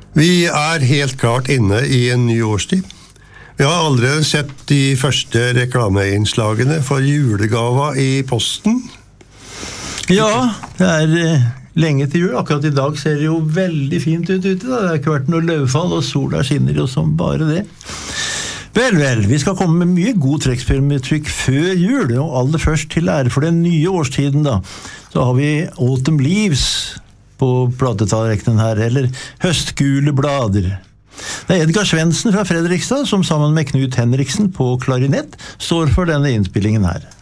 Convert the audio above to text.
Vi helt klart inne I en ny årstid. Vi har allerede sett de første reklameinnslagene for julegaver I posten. Ja, det lenge til jul. Akkurat I dag ser det jo veldig fint ut ute. Da. Det har ikke vært noe løvfall, og sola skinner jo som bare det. Vel, vi skal komme med mye god trekkspillmusikk før jul, og aller først til ære for den nye årstiden da. Så har vi Autumn Leaves på platetallrekenen her, eller Høstgule blader. Det Edgar Svendsen fra Fredrikstad, som sammen med Knut Henriksen på klarinett, står for denne innspillingen her.